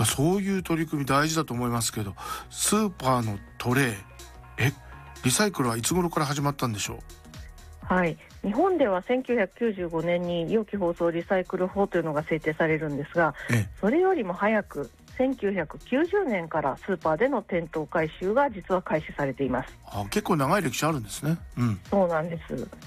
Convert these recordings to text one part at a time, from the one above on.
そういう取り組み大事だと思いますけど、スーパーのトレイ、リサイクルはいつ頃から始まったんでしょう？ はい、日本では1995年に容器包装リサイクル法というのが制定されるんですが、それよりも早く1990年からスーパーでの店頭回収が実は開始されています。 結構長い歴史あるんですね。 そうなんです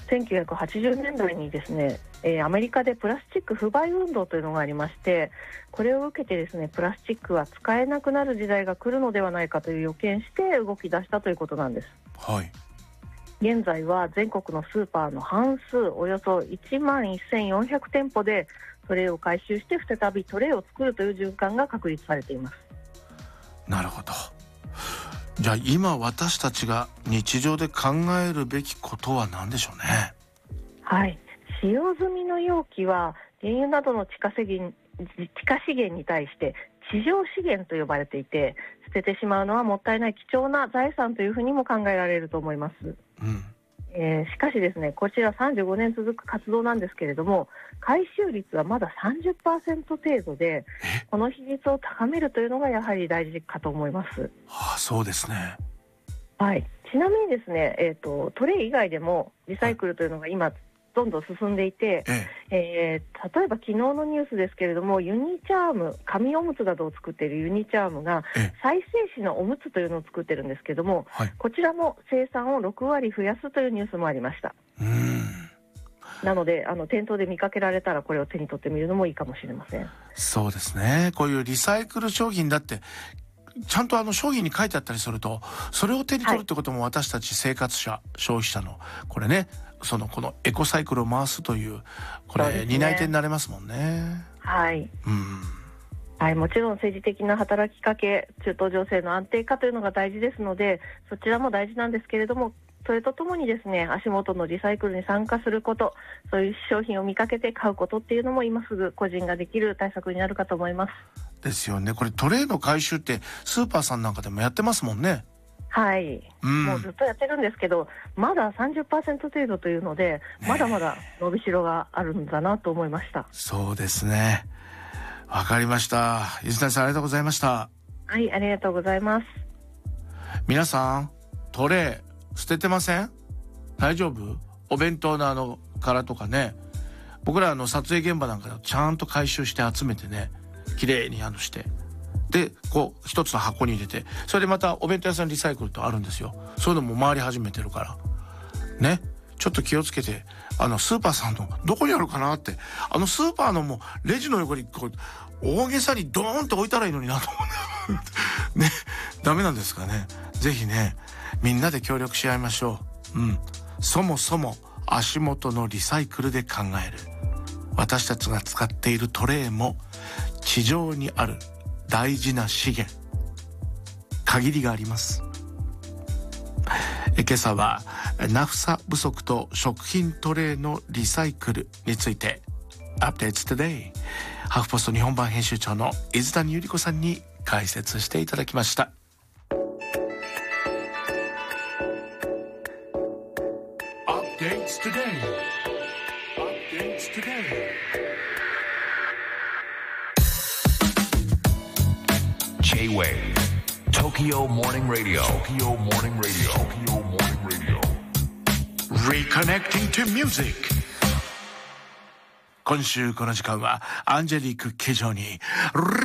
。1980年代にですね、アメリカでプラスチック不買運動というのがありまして、これを受けてですね、プラスチックは使えなくなる時代が来るのではないかという予見して動き出したということなんです。 はい。 現在は全国のスーパーの半数、およそ1万1400店舗でトレイを回収して再びトレイを作るという循環が確立されています。 なるほど。じゃあ今私たちが日常で考えるべきことは何でしょうね？ はい、使用済みの容器は原油などの地下資源に対して地上資源と呼ばれていて、捨ててしまうのはもったいない貴重な財産というふうにも考えられると思います。しかしですね、こちら35年続く活動なんですけれども、回収率はまだ 30% 程度で、この比率を高めるというのがやはり大事かと思います。 そうですね。 はい、ちなみにですね、トレイ以外でもリサイクルというのが今どんどん進んでいて、例えば昨日のニュースですけれども、ユニチャーム、紙おむつなどを作っているユニチャームが再生紙のおむつというのを作ってるんですけれども、こちらも生産を6割増やすというニュースもありました。なので店頭で見かけられたらこれを手に取ってみるのもいいかもしれません。 そうですね。こういうリサイクル商品だってちゃんと商品に書いてあったりすると、それを手に取るってことも私たち生活者、消費者のこれね、このエコサイクルを回すというこれ担い手になれますもんね。 はい、はい、もちろん政治的な働きかけ、中東情勢の安定化というのが大事ですので、そちらも大事なんですけれども、それとともにですね、足元のリサイクルに参加すること、そういう商品を見かけて買うことっていうのも今すぐ個人ができる対策になるかと思います。 ですよね。これトレイの回収ってスーパーさんなんかでもやってますもんね。 はい、もうずっとやってるんですけど、まだ 30% 程度というので、まだまだ伸びしろがあるんだなと思いました。 そうですね。わかりました。水谷さん、ありがとうございました。 はい、ありがとうございます。 皆さん、トレイ捨ててません？大丈夫？お弁当の殻とかね、僕ら撮影現場なんかでちゃんと回収して集めてね、きれいにしてで一つの箱に入れて、それでまたお弁当屋さんリサイクルとあるんですよ。そういうのも回り始めてるからね、ちょっと気をつけて、スーパーさんのどこにあるかなって、スーパーのもうレジの横に大げさにドーンと置いたらいいのになと思うね。ダメなんですかね。ぜひね、みんなで協力し合いましょう。そもそも足元のリサイクルで考える。私たちが使っているトレイも地上にある大事な資源、限りがあります。今朝はナフサ不足と食品トレイのリサイクルについて Updates Today、 ハーフポスト日本版編集長の泉谷由里子さんに解説していただきました。Updates Today、 Updates Today、 J-Wave Tokyo Morning Radio, Tokyo Morning Radio, Tokyo Morning Radio. Reconnecting to Music。 今週この時間はアンジェリーク・ケジョに